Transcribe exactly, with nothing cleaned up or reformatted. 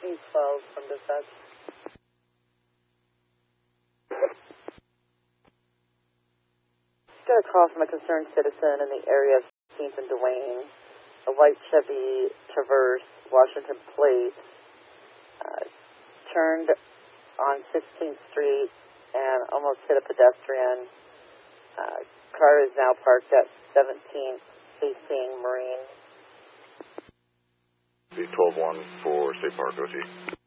East twelve from dispatch. Got a call from a concerned citizen in the area of sixteenth and Duane. A white Chevy Traverse, Washington plate, uh, turned on sixteenth Street and almost hit a pedestrian. Uh, car is now parked at seventeenth facing Marine. twelve one for State Park, O T.